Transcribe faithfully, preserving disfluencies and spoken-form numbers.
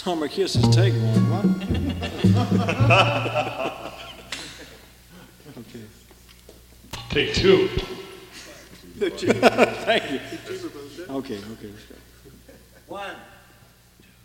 Summer kisses take one, what? Okay. Take two. Thank you. Okay, okay, let's go. One.